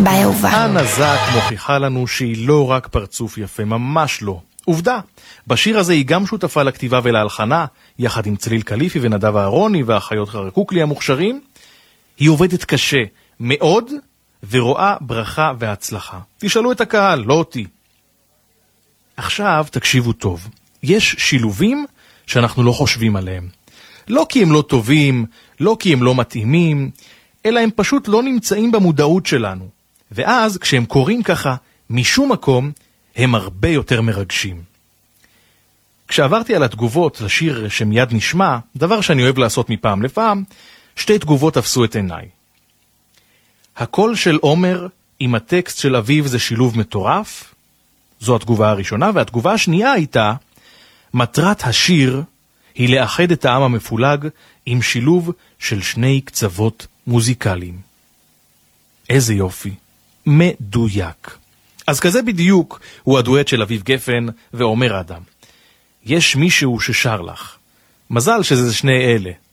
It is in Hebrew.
ביי אהובה. הנזק מוכיחה לנו שהיא לא רק פרצוף יפה, ממש לא. עובדה, בשיר הזה היא גם שותפה לכתיבה ולהלחנה, יחד עם צליל קליפי ונדב אהרוני והאחיות חרקוקלי המוכשרים. היא עובדת קשה, מאוד, ורואה ברכה והצלחה. תשאלו את הקהל, לא אותי. עכשיו תקשיבו טוב. יש שילובים שאנחנו לא חושבים עליהם. לא כי הם לא טובים, לא כי הם לא מתאימים, אלא הם פשוט לא נמצאים במודעות שלנו. ואז כשהם קוראים ככה משום מקום, הם הרבה יותר מרגשים. כשעברתי על התגובות לשיר שמיד נשמע, דבר שאני אוהב לעשות מפעם לפעם, שתי תגובות תפסו את עיניי. הקול של עומר עם הטקסט של אביב זה שילוב מטורף, זו התגובה הראשונה, והתגובה השנייה הייתה, מטרת השיר היא לאחד את העם המפולג עם שילוב של שני קצוות מוזיקליים. איזה יופי, מדויק. אז כזה בדיוק הוא הדואט של אביב גפן ועומר אדם. יש מישהו ששר לך. מזל שזה שני אלה.